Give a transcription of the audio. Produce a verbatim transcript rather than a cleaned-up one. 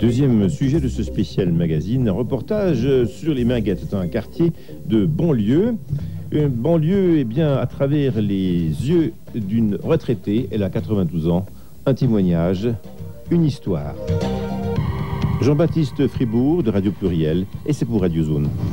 Deuxième sujet de ce spécial magazine, un reportage sur les Minguettes, un quartier de banlieue. Une banlieue, eh bien, à travers les yeux d'une retraitée, elle a quatre-vingt-douze ans, un témoignage, une histoire. Jean-Baptiste Fribourg de Radio Pluriel, et c'est pour Radio Zone.